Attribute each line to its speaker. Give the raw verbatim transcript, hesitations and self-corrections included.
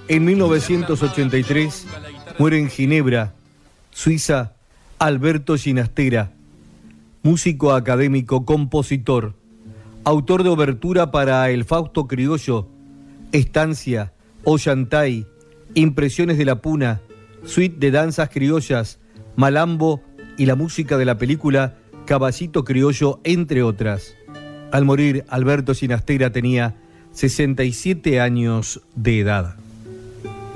Speaker 1: En mil novecientos ochenta y tres muere en Ginebra, Suiza, Alberto Ginastera, músico académico, compositor, autor de obertura para el Fausto Criollo, Estancia, Ollantay, Impresiones de la Puna, suite de danzas criollas, Malambo y la música de la película Caballito Criollo, entre otras. Al morir, Alberto Ginastera tenía sesenta y siete años de edad.